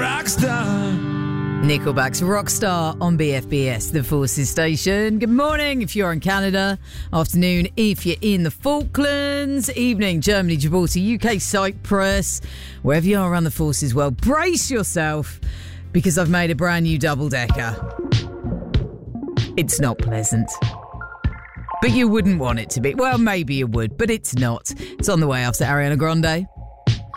Rockstar. Nickelback's Rockstar on BFBS, the Forces station. Good morning if you're in Canada. Afternoon if you're in the Falklands. Evening, Germany, Djibouti, UK, Cyprus. Wherever you are around the Forces world, brace yourself because I've made a brand new double-decker. It's not pleasant. But you wouldn't want it to be. Well, maybe you would, but it's not. It's on the way after Ariana Grande.